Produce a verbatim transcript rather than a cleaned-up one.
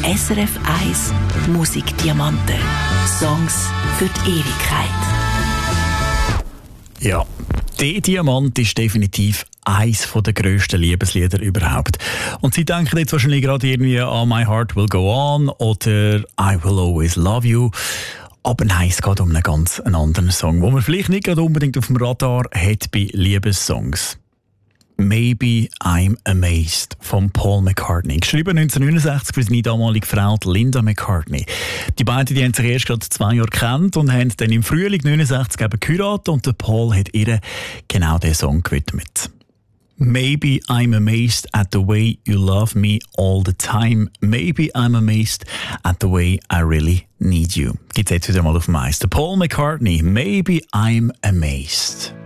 S R F eins Musikdiamanten. Songs für die Ewigkeit. Ja, der Diamant ist definitiv eines der grössten Liebeslieder überhaupt. Und Sie denken jetzt wahrscheinlich gerade irgendwie an «My Heart Will Go On» oder «I Will Always Love You». Aber nein, es geht um einen ganz anderen Song, den man vielleicht nicht gerade unbedingt auf dem Radar hat bei Liebessongs. «Maybe I'm Amazed» von Paul McCartney. Geschrieben neunzehnhundertneunundsechzig für seine damalige Frau Linda McCartney. Die beiden die haben sich erst gerade zwei Jahre gekannt und haben dann im Frühling neunundsechzig eben geheiratet und der Paul hat ihr genau diesen Song gewidmet. Maybe I'm amazed at the way you love me all the time. Maybe I'm amazed at the way I really need you. Gibt's jetzt wieder mal auf dem Eis. Der Paul McCartney, Maybe I'm amazed.